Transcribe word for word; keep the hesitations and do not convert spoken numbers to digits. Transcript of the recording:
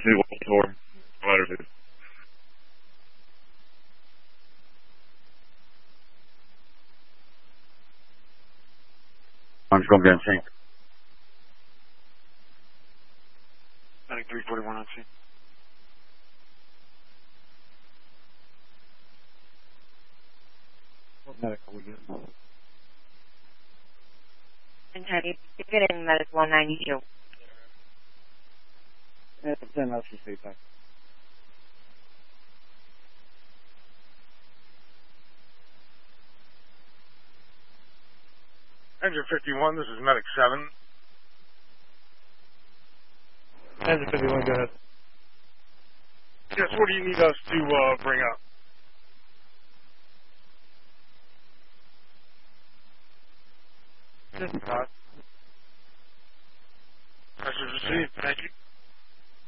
two one four. Letter I'm just going to be on scene. Medic three forty-one on scene. What medical we get? Kentucky, you're getting medic one ninety-two. Yeah, ten hours for feedback. Engine fifty-one, this is Medic seven. Engine fifty-one, go ahead. Yes, what do you need us to uh, bring up? Just uh, Message received, thank you.